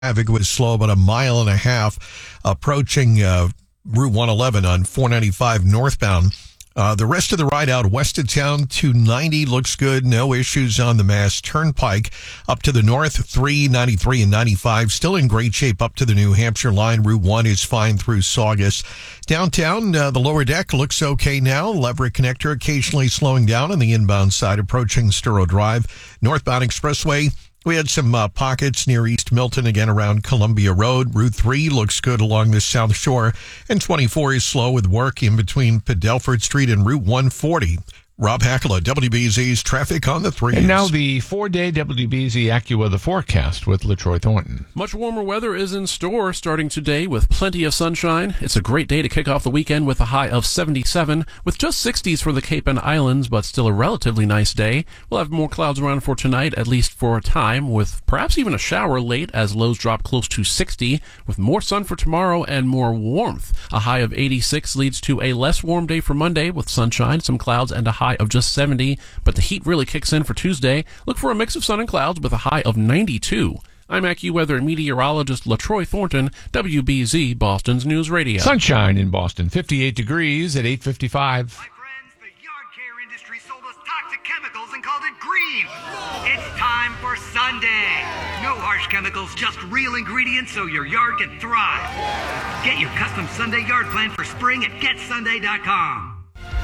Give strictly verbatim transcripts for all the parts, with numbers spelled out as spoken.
Traffic was slow about a mile and a half approaching uh, Route one eleven on four ninety-five northbound. Uh, the rest of the ride out west of town, two ninety looks good. No issues on the Mass Turnpike. Up to the north, three ninety-three and ninety-five still in great shape up to the New Hampshire line. Route one is fine through Saugus. Downtown, uh, the lower deck looks okay now. Leverett Connector occasionally slowing down on the inbound side approaching Sturo Drive. Northbound Expressway, we had some uh, pockets near East Milton, again around Columbia Road. Route three looks good along the South Shore, and twenty-four is slow with work in between Padelford Street and Route one forty. Rob Hackala, W B Z's Traffic on the Threes. And now the four-day W B Z AccuWeather forecast with LaTroy Thornton. Much warmer weather is in store starting today with plenty of sunshine. It's a great day to kick off the weekend with a high of seventy-seven, with just sixties for the Cape and Islands, but still a relatively nice day. We'll have more clouds around for tonight, at least for a time, with perhaps even a shower late as lows drop close to sixty, with more sun for tomorrow and more warmth. A high of eighty-six leads to a less warm day for Monday with sunshine, some clouds, and a high of just seventy, but the heat really kicks in for Tuesday. Look for a mix of sun and clouds with a high of ninety-two. I'm AccuWeather meteorologist LaTroy Thornton, W B Z Boston's News Radio. Sunshine in Boston, fifty-eight degrees at eight fifty-five. My friends, the yard care industry sold us toxic chemicals and called it green. It's time for Sunday. No harsh chemicals, just real ingredients so your yard can thrive. Get your custom Sunday yard plan for spring at get sunday dot com.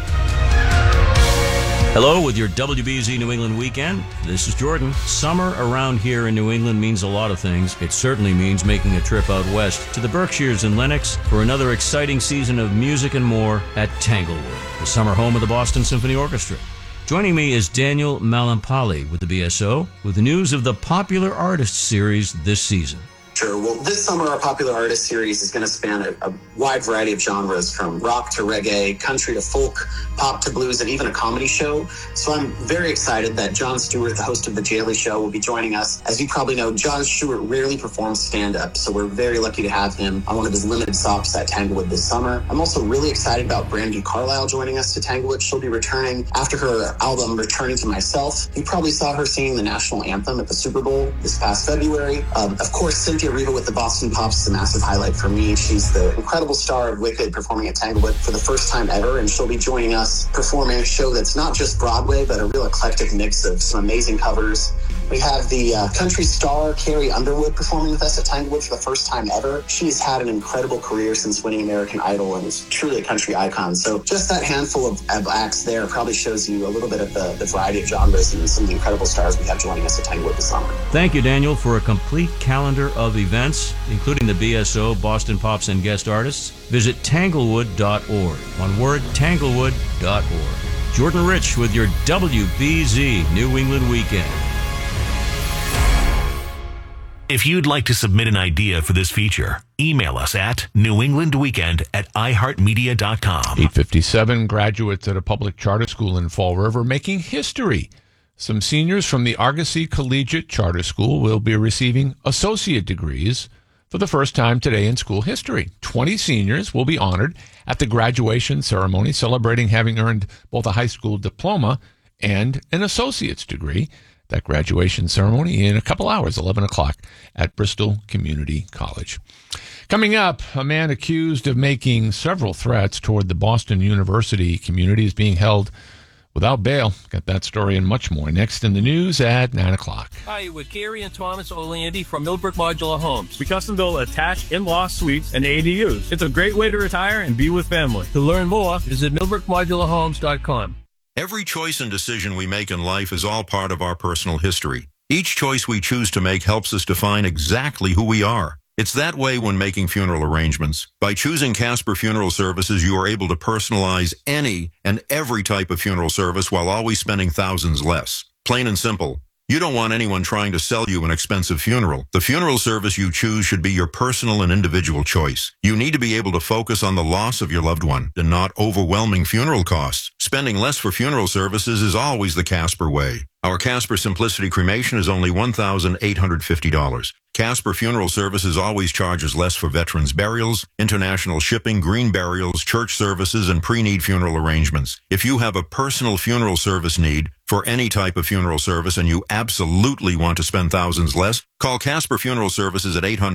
Hello with your W B Z New England weekend. This is Jordan. Summer around here in New England means a lot of things. It certainly means making a trip out west to the Berkshires and Lennox for another exciting season of music and more at Tanglewood, the summer home of the Boston Symphony Orchestra. Joining me is Daniel Malampali with the B S O with the news of the Popular Artists Series this season. Sure. Well, this summer, our Popular Artist Series is going to span a, a wide variety of genres, from rock to reggae, country to folk, pop to blues, and even a comedy show. So I'm very excited that Jon Stewart, the host of The Daily Show, will be joining us. As you probably know, Jon Stewart rarely performs stand-up, so we're very lucky to have him on one of his limited stops at Tanglewood this summer. I'm also really excited about Brandi Carlile joining us to Tanglewood. She'll be returning after her album Returning to Myself. You probably saw her singing the national anthem at the Super Bowl this past February. Um, of course, Cynthia Riva with the Boston Pops is a massive highlight for me. She's the incredible star of Wicked performing at Tanglewood for the first time ever, and she'll be joining us performing a show that's not just Broadway, but a real eclectic mix of some amazing covers. We have the uh, country star Carrie Underwood performing with us at Tanglewood for the first time ever. She's had an incredible career since winning American Idol and is truly a country icon. So just that handful of, of acts there probably shows you a little bit of the, the variety of genres and some of the incredible stars we have joining us at Tanglewood this summer. Thank you, Daniel, for a complete calendar of events, including the B S O, Boston Pops, and guest artists. Visit tanglewood dot org. One word, tanglewood dot org. Jordan Rich with your W B Z New England Weekend. If you'd like to submit an idea for this feature, email us at newenglandweekend at iheartmedia dot com. eight fifty-seven, graduates at a public charter school in Fall River making history. Some seniors from the Argosy Collegiate Charter School will be receiving associate degrees for the first time today in school history. twenty seniors will be honored at the graduation ceremony, celebrating having earned both a high school diploma and an associate's degree. That graduation ceremony in a couple hours, eleven o'clock, at Bristol Community College. Coming up, a man accused of making several threats toward the Boston University community is being held without bail. Got that story and much more next in the news at nine o'clock. Hi, with Gary and Thomas Oleandy from Millbrook Modular Homes. We custom build attached in-law suites and A D Us. It's a great way to retire and be with family. To learn more, visit millbrook modular homes dot com. Every choice and decision we make in life is all part of our personal history. Each choice we choose to make helps us define exactly who we are. It's that way when making funeral arrangements. By choosing Casper Funeral Services, you are able to personalize any and every type of funeral service while always spending thousands less. Plain and simple. You don't want anyone trying to sell you an expensive funeral. The funeral service you choose should be your personal and individual choice. You need to be able to focus on the loss of your loved one and not overwhelming funeral costs. Spending less for funeral services is always the Casper way. Our Casper Simplicity cremation is only one thousand eight hundred fifty dollars. Casper Funeral Services always charges less for veterans' burials, international shipping, green burials, church services, and pre-need funeral arrangements. If you have a personal funeral service need for any type of funeral service and you absolutely want to spend thousands less, call Casper Funeral Services at eight hundred